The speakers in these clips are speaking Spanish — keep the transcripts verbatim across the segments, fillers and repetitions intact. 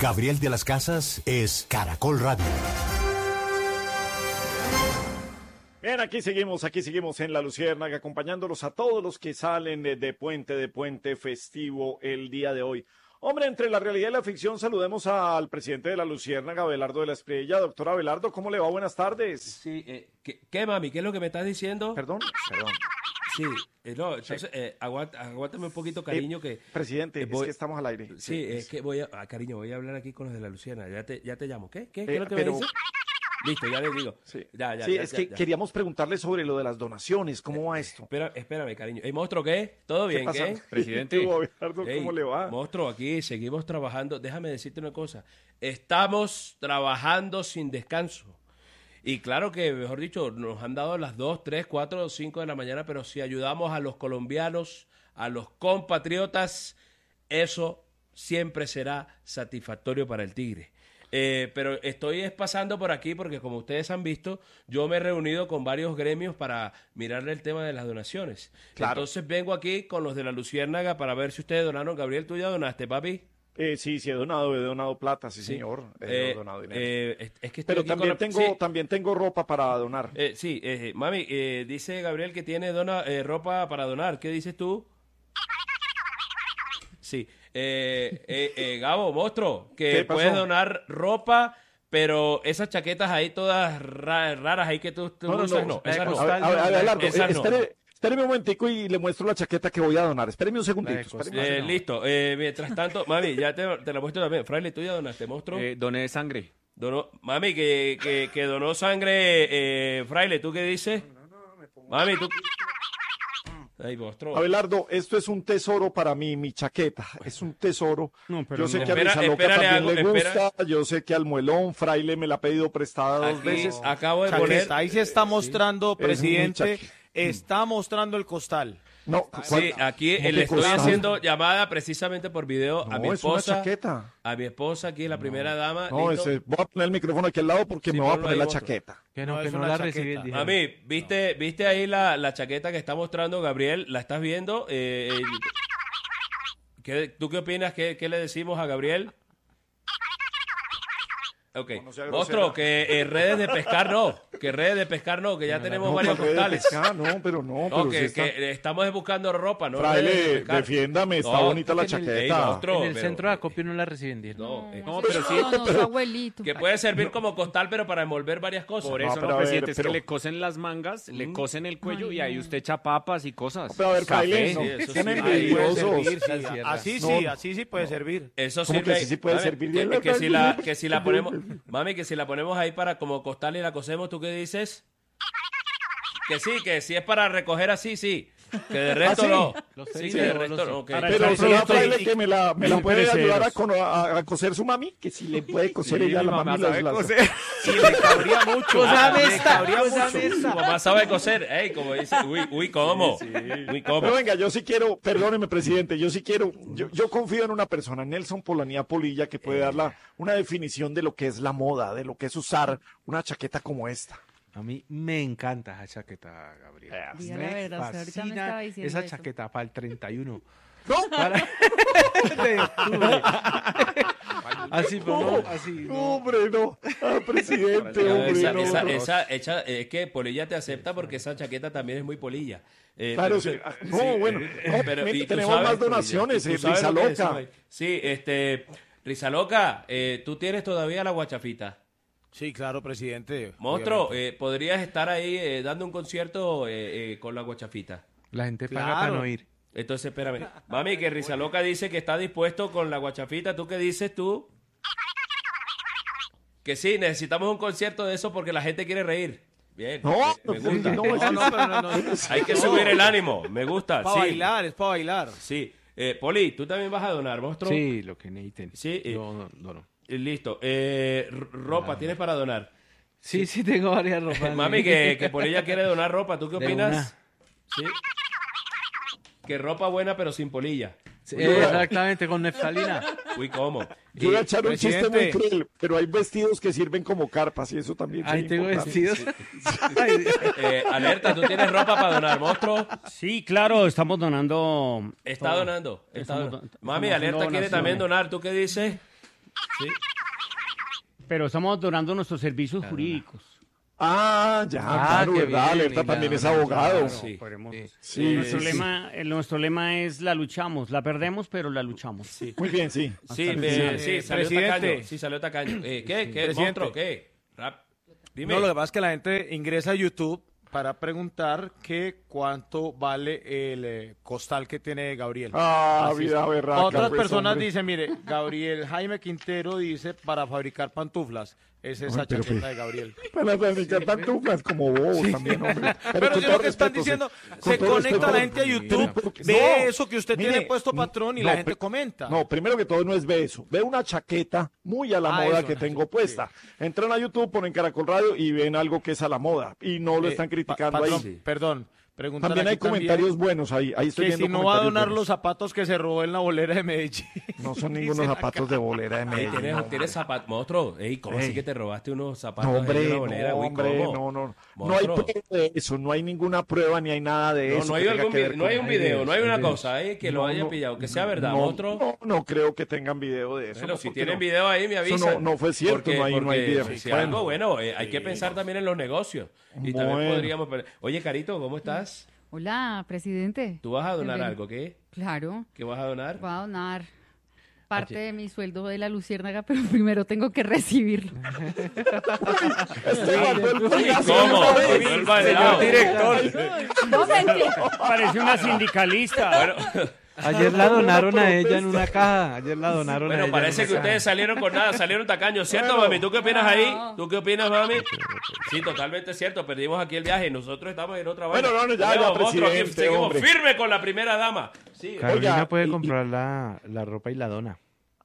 Gabriel de las Casas es Caracol Radio. Bien, aquí seguimos, aquí seguimos en La Luciérnaga, acompañándolos a todos los que salen de, de puente, de puente festivo el día de hoy. Hombre, entre la realidad y la ficción, saludemos al presidente de La Luciérnaga, Abelardo de la Espriella. Doctor Abelardo, ¿cómo le va? Buenas tardes. Sí, eh, ¿qué, ¿qué, mami? ¿Qué es lo que me estás diciendo? Perdón, perdón. Sí, eh, no, entonces, sí. eh, aguanta, aguántame un poquito, cariño, que... Eh, presidente, eh, voy, es que estamos al aire. Sí, sí es que voy a... Ah, cariño, voy a hablar aquí con los de La Luciérnaga. Ya te, ya te llamo. ¿Qué? ¿Qué, ¿Qué eh, es lo que pero... me dices? Listo, ya les digo. Sí, ya, ya, sí ya, es ya, que ya. queríamos preguntarle sobre lo de las donaciones. ¿Cómo va esto? Espera, espérame, cariño. ¿Ey, monstruo, qué? ¿Todo bien, qué? Presidente. ¿Tú, Abelardo, Ey, ¿cómo le va? Monstruo, aquí seguimos trabajando. Déjame decirte una cosa. Estamos trabajando sin descanso. Y claro que, mejor dicho, nos han dado las dos, tres, cuatro, cinco de la mañana, pero si ayudamos a los colombianos, a los compatriotas, eso siempre será satisfactorio para el Tigre. Eh, pero estoy es pasando por aquí porque, como ustedes han visto, yo me he reunido con varios gremios para mirarle el tema de las donaciones. Claro. Entonces vengo aquí con los de La Luciérnaga para ver si ustedes donaron. Gabriel, ¿tú ya donaste, papi? Eh, sí, sí he donado, he donado plata, sí, Sí. señor. He Eh, donado dinero. eh, es, es que estoy Pero aquí también con la- tengo, sí. también tengo ropa para donar. Eh, sí, eh, mami, eh, dice Gabriel que tiene dona, eh, ropa para donar. ¿Qué dices tú? Sí. Eh, eh, eh, Gabo, monstruo, que ¿Qué pasó? puedes donar ropa, pero esas chaquetas ahí todas ra- raras ahí que tú, tú No, no, usas, no. no. Esas no. A ver, a ver, Abelardo, Esas eh, no. espere, espéreme un momentico y le muestro la chaqueta que voy a donar. Espéreme un segundito. La de espéreme un Eh, segundito. listo. Eh, mientras tanto, mami, ya te, te la muestro también. Fraile, ¿tú ya donaste, monstruo? Eh, doné sangre. Donó, mami, que, que, que donó sangre, eh, Fraile, ¿tú qué dices? Mami, tú... Ay, monstruo. Abelardo, esto es un tesoro para mí, mi chaqueta. Es un tesoro. No, pero yo sé no. que a Espera, Rizaloca espera, le también hago- le espera. gusta. Yo sé que al muelón, Fraile me la ha pedido prestada dos Aquí veces. acabo de poner... Chaqueta, ahí se está mostrando, Es mi presidente, chaqueta. está mostrando el costal. No, Sí, aquí ¿cómo le que estoy costal? haciendo llamada precisamente por video a No, mi es una esposa. chaqueta. A mi esposa, aquí la primera dama. No, listo. ese, voy a poner el micrófono aquí al lado porque Sí, me voy a ponlo poner ahí, la otro. chaqueta. Que no, No, que es no una la chaqueta. recibí. dijeron. Mami, ¿viste, ¿viste ahí la, la chaqueta que está mostrando Gabriel? ¿La estás viendo? Eh, eh, ¿qué- ¿Tú qué opinas? ¿Qué, ¿Qué le decimos a Gabriel? Ok. No, no sea Monstruo, grosera. que eh, redes de pescar no. Que redes de pescar no, que ya tenemos No, varios para red de costales. pescar, no, pero no. No, pero que, sí está- que estamos buscando ropa, ¿no? redes de Fraile, pescar. defiéndame, está No, bonita la es que en el- chaqueta. Ey, monstruo, En el pero- centro de acopio no la reciben. dijeron. No, eh, No, pero sí. No, no, su abuelito. que puede servir como costal, pero para envolver varias cosas. Por No, eso, pero no, a ver, presidente, es pero- que le cosen las mangas, le Mm. cosen el cuello Ay, y ahí no. usted echa papas y cosas. Pero a ver, Fraile, Café. no, Sí, eso sean sí. Ahí puede envidiosos. servir, sí, La sierra. así No, sí, no. así sí puede servir. Eso ¿Cómo sirve. que sí, sí puede Mami, servir? Que, Bien, que si bien. la, que si la ponemos, mami, que si la ponemos ahí para como costal y la cosemos, ¿tú qué dices? Que sí, que si es para recoger así, sí. Que de resto ¿Ah, sí? no. Lo Sí, sé, que de lo resto sé. no. ok. Para Pero Eso será sí, Fraile sí. que me la, me la Muy puede ayudar a, pereceros. con- a- a coser su mami, que si le puede coser Sí, ella mi la mamá mami sabe las, las- coser. Sí, le cabría mucho. le cabría mucho. Tu mamá sabe coser. Ey, como dice, uy, uy, ¿cómo? Uy, ¿cómo? Pero venga, yo sí quiero, perdóneme, presidente, yo sí quiero, yo, yo confío en una persona, Nelson Polanía Polilla, que puede dar la- una definición de lo que es la moda, de lo que es usar una chaqueta como esta. A mí me encanta esa chaqueta, Gabriel. Diga Me la verdad, usted ahorita me fascina estaba diciendo esa eso. chaqueta para el treinta y uno. ¿No? Para... de octubre. Así, pero no, así. No, no. hombre, no. Ah, presidente, No, hombre, esa, no, esa, no. esa, echa- es que Polilla te acepta porque esa chaqueta también es muy polilla. Eh, Claro, pero- sí. Ah, no, bueno, no, pero- mira, y tú tenemos sabes, más Polilla, donaciones, y tú eh, sabes lo que Rizaloca. decimos ahí. Sí, este, Rizaloca, eh, tú tienes todavía la guachafita. Sí, claro, presidente. Monstruo, obviamente. eh, podrías estar ahí eh, dando un concierto eh, eh, con la guachafita. La gente paga Claro. para no ir. Entonces, espérame. Mami, que Rizaloca dice que está dispuesto con la guachafita. ¿Tú qué dices tú? Que sí, necesitamos un concierto de eso porque la gente quiere reír. Bien, No, me, me gusta. no, No, no, pero no, no. Hay que No. subir el ánimo. Me gusta. Para sí. bailar, es para bailar. Sí. Eh, Poli, ¿tú también vas a donar, monstruo? Sí, lo que necesiten. Sí, eh, Yo no, no, no. Eh, Listo. Eh, r- ropa, ¿tienes para donar? Sí, sí, tengo varias ropas. Mami, que, que Polilla quiere donar ropa. ¿Tú qué De opinas? una. Sí. Que ropa buena, pero sin polilla. Sí, exactamente, con neftalina. Uy, ¿cómo? Yo voy a echar un chiste muy presidente. cruel, pero hay vestidos que sirven como carpas y eso también. Ahí es tengo importante. vestidos. Ay, Eh, alerta, ¿tú tienes ropa para donar, monstruo? Sí, claro, estamos donando. Está todo. donando. Está Estamos donando. don- Mami, estamos alerta haciendo quiere también donaciones. donar. ¿Tú qué dices? ¿Sí? Pero estamos donando nuestros servicios jurídicos. Ah, ya, Ah, claro, qué ¿verdad? bien, Alerta Lina, también es claro, abogado. claro. Sí. Podremos- Sí. Sí, nuestro, sí, lema, eh, nuestro lema es la luchamos, la perdemos, pero la luchamos. Sí. Muy bien, sí. Sí, Hasta- me- sí. sí, salió Presidente. tacaño. Sí, salió tacaño. Eh, ¿Qué? ¿Qué? Presidente. ¿Monstruo? ¿Qué? Rap. Dime. No, lo que pasa es que la gente ingresa a YouTube para preguntar que cuánto vale el eh, costal que tiene Gabriel. Ah, Así es. vida berraca. Otras pues, personas hombre. dicen, mire, Gabriel Jaime Quintero dice para fabricar pantuflas. Es esa Ay, pero chaqueta pues- de Gabriel. Para fabricar pantuflas como bobos también, hombre. Pero con si todo lo que están respeto, diciendo, con se todo conecta respeto, la gente a pero- YouTube, pero- ve no, eso que usted mire, tiene puesto, patrón, y no, la gente pri- comenta. No, primero que todo no es ve eso. Ve una chaqueta muy a la Ah, moda eso, que sí, tengo sí. puesta. Entran a YouTube, ponen Caracol Radio y ven algo que es a la moda. Y no lo Eh, están pa- criticando patrón, ahí. Perdón, preguntan También hay aquí también comentarios buenos ahí. Ahí estoy que viendo si no va a comentarios donar buenos. los zapatos que se robó en la bolera de Medellín. No son ningunos zapatos de bolera de Ey, Medellín. ¿Tienes, hombre. tienes zapatos? Monstruo. Ey, ¿cómo así Ey. que te robaste unos zapatos No, ahí hombre, en una no, bolera? Uy, hombre, ¿cómo? no, no. No hay Monstruo. prueba de eso, no hay ninguna prueba ni hay nada de No, eso. no hay, que tenga algún que ver vi- no con hay un nada de video, no hay una eso. cosa ahí que lo No, haya no, pillado. Que sea verdad, no, monstruo. No, no creo que tengan video de eso. Bueno, no, si porque tienen no. video ahí, me Eso avisan. no- no fue cierto, no hay- no hay video. Si, si Bueno. algo, bueno, eh, hay que pensar también en los negocios. Y también Bueno. podríamos... Oye, Carito, ¿cómo estás? Hola, presidente. ¿Tú vas a donar Bienvenido. algo? ¿Qué? Claro, ¿Qué vas a donar? voy a donar parte Oye. de mi sueldo de la luciérnaga, pero primero tengo que recibirlo. Este guardó el payaso. ¿Cómo? Vuelva de lado. No, mentira. Parece una sindicalista. Bueno, Ayer la donaron a ella en una caja. Ayer la donaron a bueno, ella. parece en que una ustedes salieron con nada, salieron tacaños, ¿cierto, mami? ¿Tú qué opinas ahí? ¿Tú qué opinas, mami? Sí, totalmente cierto. Perdimos aquí el viaje y nosotros estamos en otra vaina. Bueno, no, no, ya, Bueno, ya, monstruo, aquí presidente, seguimos hombre. firme con la primera dama. Sí, caja. Carolina Oiga, puede y- comprar la, la ropa y la dona.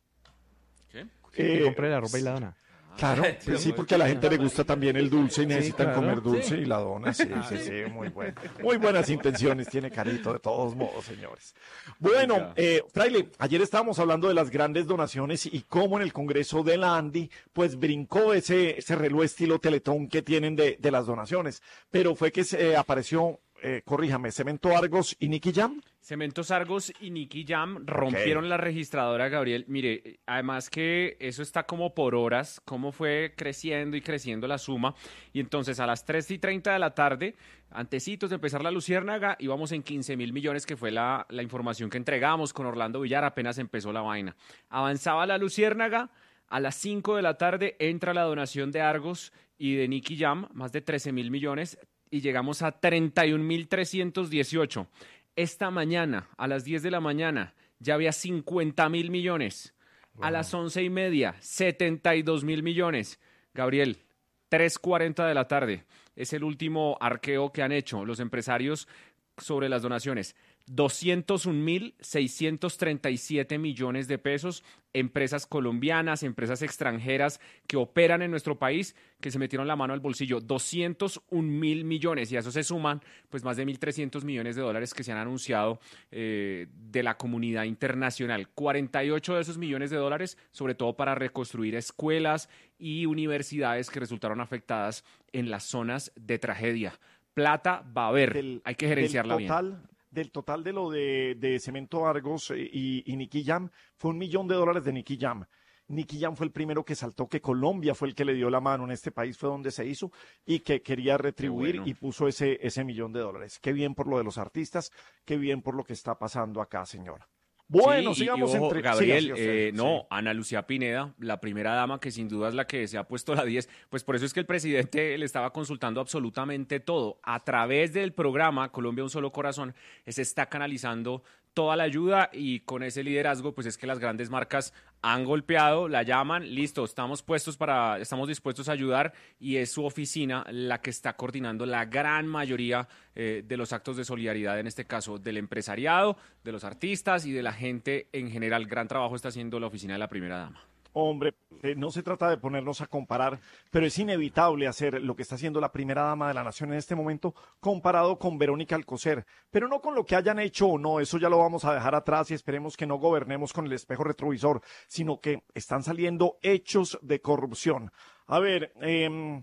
Que Eh, compre la ropa y la dona. Claro, pues sí, porque a la gente le gusta también el dulce y necesitan claro. comer dulce y la dona. Sí, sí, sí, muy bueno. Muy buenas intenciones tiene Carito, de todos modos, señores. Bueno, eh, Fraile, ayer estábamos hablando de las grandes donaciones y cómo en el Congreso de la Andi, pues brincó ese, ese reloj estilo Teletón que tienen de, de las donaciones. Pero fue que se eh, apareció, eh, corríjame, Cemento Argos y Nicky Jam. Cementos Argos y Nicky Jam rompieron la registradora, Gabriel. Mire, además que eso está como por horas, cómo fue creciendo y creciendo la suma. Y entonces a las tres y treinta de la tarde, antecitos de empezar la Luciérnaga, íbamos en quince mil millones, que fue la, la información que entregamos con Orlando Villar, apenas empezó la vaina. Avanzaba la Luciérnaga, a las cinco de la tarde entra la donación de Argos y de Nicky Jam, más de trece mil millones, y llegamos a treinta y un mil trescientos dieciocho. Esta mañana, a las diez de la mañana, ya había cincuenta mil millones. A las once y media, setenta y dos mil millones. Gabriel, tres cuarenta de la tarde. Es el último arqueo que han hecho los empresarios sobre las donaciones. doscientos un mil seiscientos treinta y siete millones de pesos, empresas colombianas, empresas extranjeras que operan en nuestro país, que se metieron la mano al bolsillo, doscientos un mil millones, y a eso se suman pues más de mil trescientos millones de dólares que se han anunciado eh, de la comunidad internacional. cuarenta y ocho de esos millones de dólares, sobre todo para reconstruir escuelas y universidades que resultaron afectadas en las zonas de tragedia. Plata va a haber, Del- hay que gerenciarla del bien. total, Del total de lo de, de Cemento Argos eh, y, y Nicky Jam, fue un millón de dólares de Nicky Jam. Nicky Jam fue el primero que saltó, que Colombia fue el que le dio la mano en este país, fue donde se hizo, y que quería retribuir bueno. y puso ese, ese millón de dólares. Qué bien por lo de los artistas, qué bien por lo que está pasando acá, señora. Bueno, Sí, y- sigamos y ojo, entre... Gabriel, siga, siga usted, eh, no, sí. Ana Lucía Pineda, la primera dama, que sin duda es la que se ha puesto la diez, pues por eso es que el presidente le estaba consultando absolutamente todo. A través del programa Colombia Un Solo Corazón, se está canalizando toda la ayuda, y con ese liderazgo, pues es que las grandes marcas han golpeado, la llaman, listo, estamos puestos para, estamos dispuestos a ayudar, y es su oficina la que está coordinando la gran mayoría eh, de los actos de solidaridad, en este caso del empresariado, de los artistas y de la gente en general. Gran trabajo está haciendo la oficina de la primera dama. Hombre, eh, no se trata de ponernos a comparar, pero es inevitable hacer lo que está haciendo la primera dama de la nación en este momento comparado con Verónica Alcocer, pero no con lo que hayan hecho o no, eso ya lo vamos a dejar atrás y esperemos que no gobernemos con el espejo retrovisor, sino que están saliendo hechos de corrupción. A ver, eh,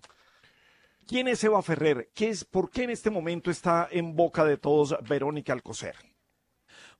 ¿quién es Eva Ferrer? ¿Qué es, ¿Por qué en este momento está en boca de todos Verónica Alcocer?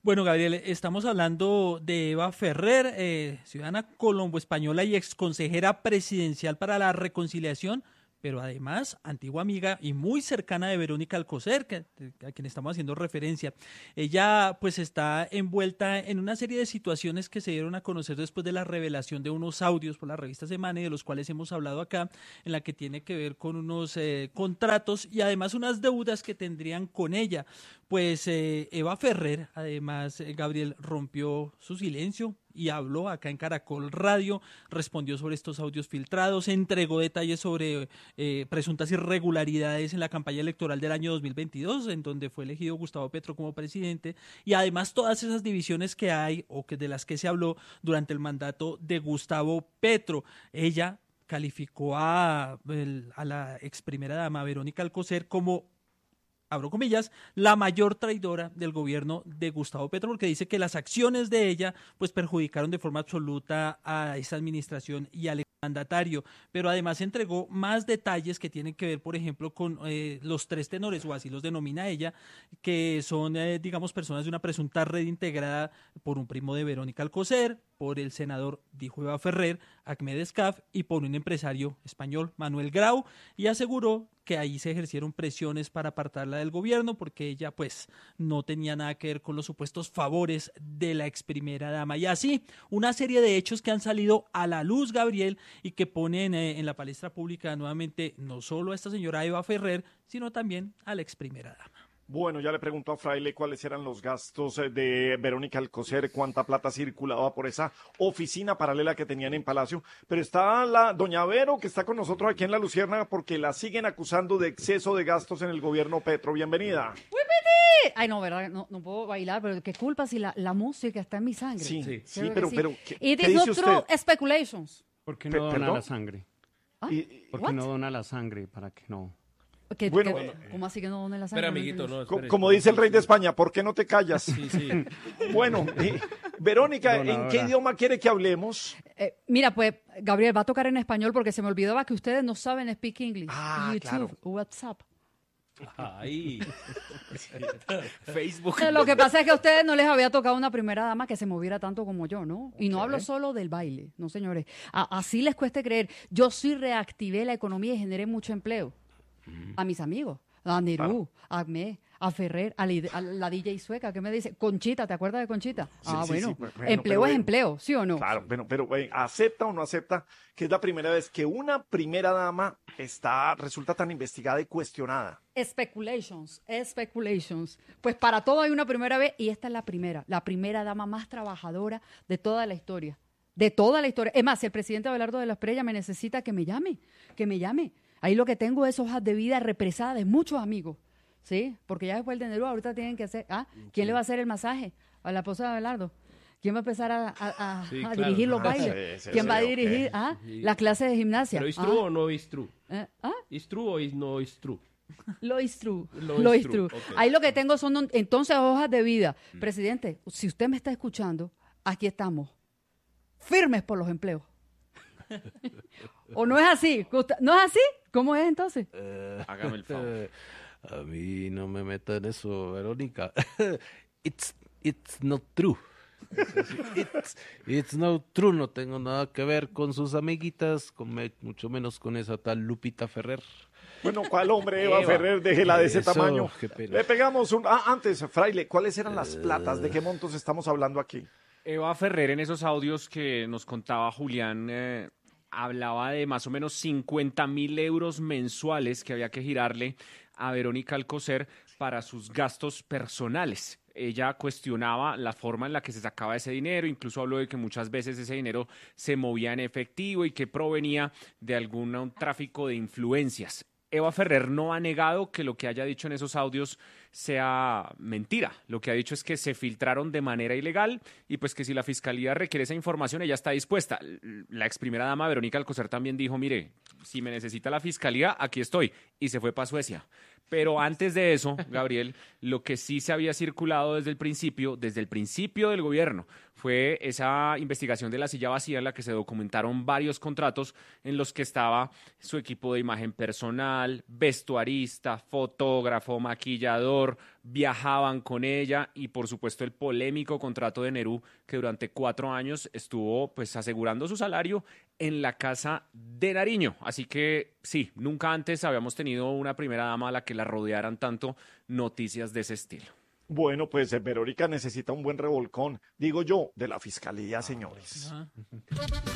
Bueno, Gabriel, estamos hablando de Eva Ferrer, eh, ciudadana colombo-española y exconsejera presidencial para la reconciliación, pero además antigua amiga y muy cercana de Verónica Alcocer, que, a quien estamos haciendo referencia. Ella pues está envuelta en una serie de situaciones que se dieron a conocer después de la revelación de unos audios por la revista Semana y de los cuales hemos hablado acá, en la que tiene que ver con unos eh, contratos y además unas deudas que tendrían con ella. Pues eh, Eva Ferrer, además, eh, Gabriel, rompió su silencio y habló acá en Caracol Radio, respondió sobre estos audios filtrados, entregó detalles sobre eh, presuntas irregularidades en la campaña electoral del año dos mil veintidós, en donde fue elegido Gustavo Petro como presidente, y además todas esas divisiones que hay o que de las que se habló durante el mandato de Gustavo Petro. Ella calificó a, el, a la ex primera dama Verónica Alcocer como, abro comillas, la mayor traidora del gobierno de Gustavo Petro, porque dice que las acciones de ella pues perjudicaron de forma absoluta a esa administración y al mandatario, pero además entregó más detalles que tienen que ver, por ejemplo, con eh, los tres tenores, o así los denomina ella, que son, eh, digamos, personas de una presunta red integrada por un primo de Verónica Alcocer, por el senador, dijo Eva Ferrer, Ahmed Escaf, y por un empresario español, Manuel Grau, y aseguró que ahí se ejercieron presiones para apartarla del gobierno porque ella pues no tenía nada que ver con los supuestos favores de la ex primera dama. Y así, una serie de hechos que han salido a la luz, Gabriel, y que ponen eh, en la palestra pública nuevamente no solo a esta señora Eva Ferrer, sino también a la ex primera dama. Bueno, ya le preguntó a Fraile cuáles eran los gastos de Verónica Alcocer, cuánta plata circulaba por esa oficina paralela que tenían en Palacio. Pero está la doña Vero, que está con nosotros aquí en La Luciérnaga, porque la siguen acusando de exceso de gastos en el gobierno Petro. Bienvenida. Ay, no, ¿verdad? No, no puedo bailar, pero qué culpa si la, la música está en mi sangre. Sí, sí, sí, Creo pero, que pero ¿qué, It ¿qué is dice not true usted? speculations. ¿Por qué Pe- no dona ¿perdón? la sangre? ¿Ah? Y- ¿Por What? qué no dona la sangre? ¿Para que no? ¿Qué- Bueno, qué- ¿Cómo así que no done la sangre? Espera, No amiguito, entiendo. no, co- espere. como dice el rey de España, ¿por qué no te callas? Sí, sí. Bueno, eh, Verónica, ¿en Donadora. qué idioma quiere que hablemos? Eh, mira, pues, Gabriel, va a tocar en español porque se me olvidaba que ustedes no saben speak English. Ah, YouTube, claro. WhatsApp. Ahí. Facebook. Eh, Lo que pasa es que a ustedes no les había tocado una primera dama que se moviera tanto como yo, ¿no? Y no hablo solo del baile, no, señores. A- así les cueste creer. Yo sí reactivé la economía y generé mucho empleo. A mis amigos, a Nerú, a Ahmed, a Ferrer, a, la- a la D J sueca, ¿qué me dice? Conchita, ¿te acuerdas de Conchita? Sí, ah, sí, bueno. sí, bueno, pero empleo es bueno. empleo, ¿sí o no? Claro, pero, pero eh, ¿acepta o no acepta que es la primera vez que una primera dama está, resulta tan investigada y cuestionada? Speculations, speculations. Pues para todo hay una primera vez y esta es la primera, la primera dama más trabajadora de toda la historia, de toda la historia. Es más, si el presidente Abelardo de la Espriella me necesita que me llame, que me llame. Ahí lo que tengo es hojas de vida represadas de muchos amigos, ¿sí? Porque ya después del Nerú ahorita tienen que hacer, ¿ah? ¿Quién le va a hacer el masaje a la esposa de Abelardo? ¿Quién va a empezar a, a- a- Sí, a claro. dirigir los Ah, bailes? sí, sí, ¿Quién sí, va a ok. dirigir ah, Sí. las clases de gimnasia? ¿Pero is Ah, true o no is true? eh, ¿ah? ¿Is true o is no is true? Lo is true. Lo Lo is is true, true. ok. Ahí lo que tengo son un- entonces hojas de vida. Presidente, si usted me está escuchando, aquí estamos. Firmes por los empleos. ¿O no es así? ¿No es así? ¿Cómo es entonces? Hágame el favor. Eh, A mí no me meta en eso, Verónica. It's, it's not true. It's, it's not true. No tengo nada que ver con sus amiguitas, con me- mucho menos con esa tal Lupita Ferrer. Bueno, ¿cuál hombre, Eva, Eva. Ferrer? Déjela de ese Eso, tamaño. qué pena. Le pegamos un... Ah, antes, Fraile, ¿cuáles eran las platas? ¿De qué montos estamos hablando aquí? Eva Ferrer, en esos audios que nos contaba Julián, eh, hablaba de más o menos cincuenta mil euros mensuales que había que girarle a Verónica Alcocer para sus gastos personales. Ella cuestionaba la forma en la que se sacaba ese dinero, incluso habló de que muchas veces ese dinero se movía en efectivo y que provenía de algún un tráfico de influencias. Eva Ferrer no ha negado que lo que haya dicho en esos audios sea mentira. Lo que ha dicho es que se filtraron de manera ilegal y pues que si la fiscalía requiere esa información, ella está dispuesta. La ex primera dama Verónica Alcocer también dijo, mire, si me necesita la fiscalía, aquí estoy. Y se fue para Suecia. Pero antes de eso, Gabriel, lo que sí se había circulado desde el principio, desde el principio del gobierno, fue esa investigación de la silla vacía en la que se documentaron varios contratos en los que estaba su equipo de imagen personal, vestuarista, fotógrafo, maquillador, Ecuador, viajaban con ella y por supuesto el polémico contrato de Nerú que durante cuatro años estuvo pues asegurando su salario en la casa de Nariño. Así que sí, nunca antes habíamos tenido una primera dama a la que la rodearan tanto noticias de ese estilo. Bueno, pues eh, Verónica necesita un buen revolcón, digo yo, de la fiscalía, señores. Ajá.